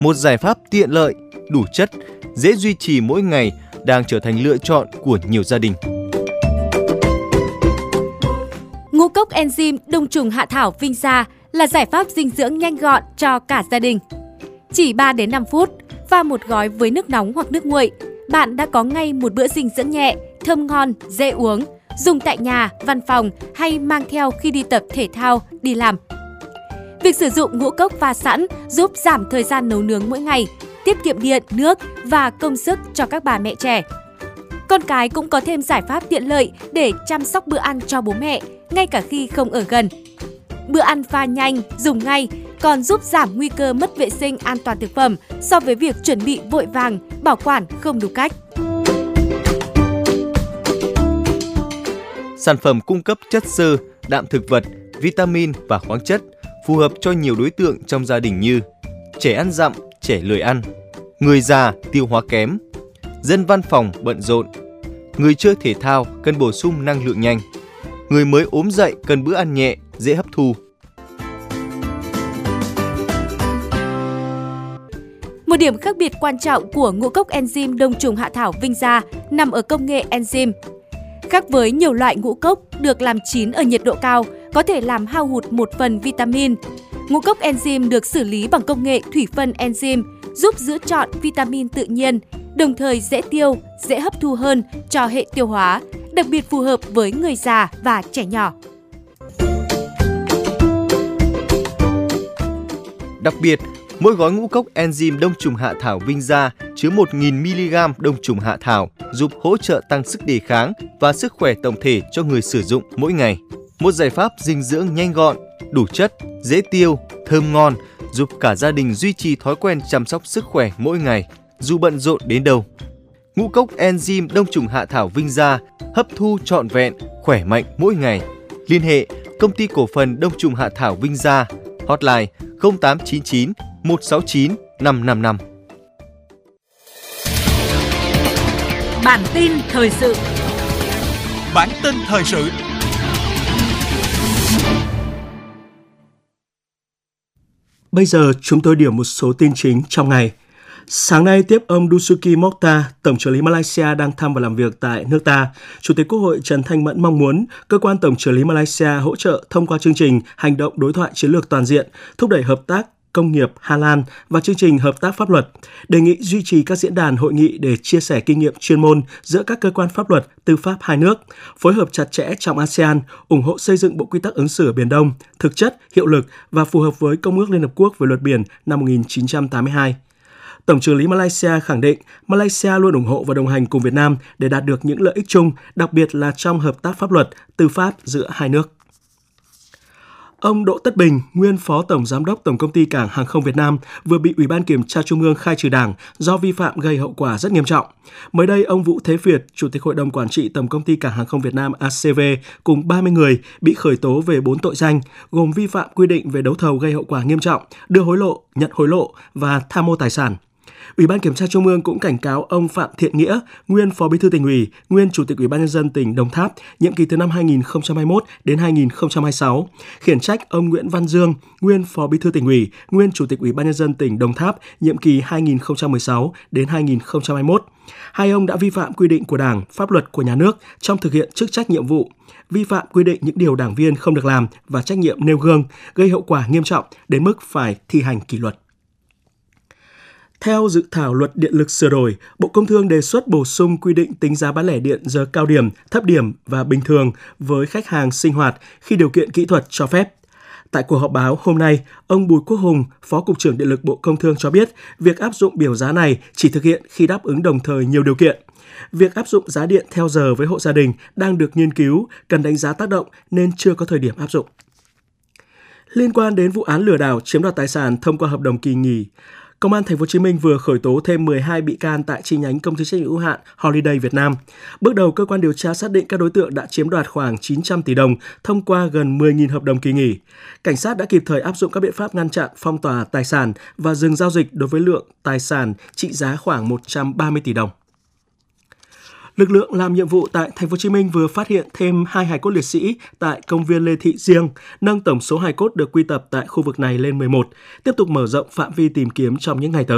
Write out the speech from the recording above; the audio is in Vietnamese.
một giải pháp tiện lợi, đủ chất, dễ duy trì mỗi ngày đang trở thành lựa chọn của nhiều gia đình. Ngũ cốc enzyme đông trùng hạ thảo Vinh Gia là giải pháp dinh dưỡng nhanh gọn cho cả gia đình. Chỉ 3 đến 5 phút, pha một gói với nước nóng hoặc nước nguội, bạn đã có ngay một bữa dinh dưỡng nhẹ, thơm ngon, dễ uống, dùng tại nhà, văn phòng hay mang theo khi đi tập thể thao, đi làm. Việc sử dụng ngũ cốc pha sẵn giúp giảm thời gian nấu nướng mỗi ngày, tiết kiệm điện, nước và công sức cho các bà mẹ trẻ. Con cái cũng có thêm giải pháp tiện lợi để chăm sóc bữa ăn cho bố mẹ, ngay cả khi không ở gần. Bữa ăn pha nhanh, dùng ngay, còn giúp giảm nguy cơ mất vệ sinh an toàn thực phẩm so với việc chuẩn bị vội vàng, bảo quản không đúng cách. Sản phẩm cung cấp chất xơ, đạm thực vật, vitamin và khoáng chất, phù hợp cho nhiều đối tượng trong gia đình như trẻ ăn dặm, trẻ lười ăn, người già tiêu hóa kém, dân văn phòng bận rộn, người chơi thể thao cần bổ sung năng lượng nhanh, người mới ốm dậy cần bữa ăn nhẹ, dễ hấp thu. Một điểm khác biệt quan trọng của ngũ cốc enzyme đông trùng hạ thảo Vinh Gia nằm ở công nghệ enzyme. Khác với nhiều loại ngũ cốc được làm chín ở nhiệt độ cao, có thể làm hao hụt một phần vitamin, ngũ cốc enzyme được xử lý bằng công nghệ thủy phân enzyme, giúp giữ trọn vitamin tự nhiên, đồng thời dễ tiêu, dễ hấp thu hơn cho hệ tiêu hóa, đặc biệt phù hợp với người già và trẻ nhỏ. Đặc biệt, mỗi gói ngũ cốc enzyme đông trùng hạ thảo Vinh Gia chứa 1.000mg đông trùng hạ thảo, giúp hỗ trợ tăng sức đề kháng và sức khỏe tổng thể cho người sử dụng mỗi ngày. Một giải pháp dinh dưỡng nhanh gọn, đủ chất, dễ tiêu, thơm ngon, giúp cả gia đình duy trì thói quen chăm sóc sức khỏe mỗi ngày, dù bận rộn đến đâu. Ngũ cốc enzyme đông trùng hạ thảo Vinh Gia hấp thu trọn vẹn, khỏe mạnh mỗi ngày. Liên hệ Công ty cổ phần đông trùng hạ thảo Vinh Gia, hotline 0899 169 555. Bản tin thời sự. Bản tin thời sự. Bây giờ chúng tôi điểm một số tin chính trong ngày. Sáng nay tiếp ông Dusuki Mokhtar, Tổng trợ lý Malaysia đang thăm và làm việc tại nước ta. Chủ tịch Quốc hội Trần Thanh Mẫn mong muốn cơ quan Tổng trợ lý Malaysia hỗ trợ thông qua chương trình hành động đối thoại chiến lược toàn diện, thúc đẩy hợp tác công nghiệp Hà Lan và chương trình hợp tác pháp luật, đề nghị duy trì các diễn đàn hội nghị để chia sẻ kinh nghiệm chuyên môn giữa các cơ quan pháp luật, tư pháp hai nước, phối hợp chặt chẽ trong ASEAN, ủng hộ xây dựng bộ quy tắc ứng xử ở Biển Đông, thực chất, hiệu lực và phù hợp với Công ước Liên Hợp Quốc về luật biển năm 1982. Tổng trợ lý Malaysia khẳng định Malaysia luôn ủng hộ và đồng hành cùng Việt Nam để đạt được những lợi ích chung, đặc biệt là trong hợp tác pháp luật, tư pháp giữa hai nước. Ông Đỗ Tất Bình, nguyên Phó Tổng Giám đốc Tổng Công ty Cảng Hàng không Việt Nam, vừa bị Ủy ban Kiểm tra Trung ương khai trừ Đảng do vi phạm gây hậu quả rất nghiêm trọng. Mới đây, ông Vũ Thế Việt, Chủ tịch Hội đồng Quản trị Tổng Công ty Cảng Hàng không Việt Nam ACV cùng 30 người bị khởi tố về 4 tội danh, gồm vi phạm quy định về đấu thầu gây hậu quả nghiêm trọng, đưa hối lộ, nhận hối lộ và tham mô tài sản. Ủy ban Kiểm tra Trung ương cũng cảnh cáo ông Phạm Thiện Nghĩa, nguyên Phó Bí thư Tỉnh ủy, nguyên Chủ tịch Ủy ban Nhân dân tỉnh Đồng Tháp, nhiệm kỳ từ năm 2021 đến 2026, khiển trách ông Nguyễn Văn Dương, nguyên Phó Bí thư Tỉnh ủy, nguyên Chủ tịch Ủy ban Nhân dân tỉnh Đồng Tháp, nhiệm kỳ 2016 đến 2021. Hai ông đã vi phạm quy định của Đảng, pháp luật của nhà nước trong thực hiện chức trách nhiệm vụ, vi phạm quy định những điều đảng viên không được làm và trách nhiệm nêu gương, gây hậu quả nghiêm trọng đến mức phải thi hành kỷ luật. Theo dự thảo luật điện lực sửa đổi, Bộ Công Thương đề xuất bổ sung quy định tính giá bán lẻ điện giờ cao điểm, thấp điểm và bình thường với khách hàng sinh hoạt khi điều kiện kỹ thuật cho phép. Tại cuộc họp báo hôm nay, ông Bùi Quốc Hùng, Phó Cục trưởng Điện lực Bộ Công Thương cho biết việc áp dụng biểu giá này chỉ thực hiện khi đáp ứng đồng thời nhiều điều kiện. Việc áp dụng giá điện theo giờ với hộ gia đình đang được nghiên cứu, cần đánh giá tác động nên chưa có thời điểm áp dụng. Liên quan đến vụ án lừa đảo chiếm đoạt tài sản thông qua hợp đồng kỳ nghỉ, Công an Thành phố Hồ Chí Minh vừa khởi tố thêm 12 bị can tại chi nhánh công ty trách nhiệm hữu hạn Holiday Việt Nam. Bước đầu, cơ quan điều tra xác định các đối tượng đã chiếm đoạt khoảng 900 tỷ đồng thông qua gần 10.000 hợp đồng kỳ nghỉ. Cảnh sát đã kịp thời áp dụng các biện pháp ngăn chặn, phong tỏa tài sản và dừng giao dịch đối với lượng tài sản trị giá khoảng 130 tỷ đồng. Lực lượng làm nhiệm vụ tại Thành phố Hồ Chí Minh vừa phát hiện thêm 2 hài cốt liệt sĩ tại công viên Lê Thị Riêng, nâng tổng số hài cốt được quy tập tại khu vực này lên 11, tiếp tục mở rộng phạm vi tìm kiếm trong những ngày tới.